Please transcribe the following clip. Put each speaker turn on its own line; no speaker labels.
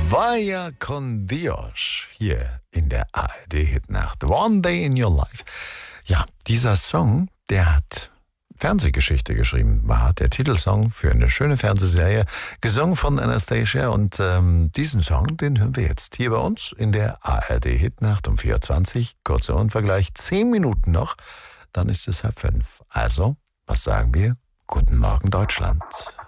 Vaya con Dios hier in der ARD-Hitnacht. One Day in Your Life. Ja, dieser Song, der hat Fernsehgeschichte geschrieben, war der Titelsong für eine schöne Fernsehserie, gesungen von Anastasia. Und diesen Song, den hören wir jetzt hier bei uns in der ARD-Hitnacht um 4:20 Uhr. Kurzer Rundvergleich, 10 Minuten noch, dann ist es 4:30. Also, was sagen wir? Guten Morgen, Deutschland.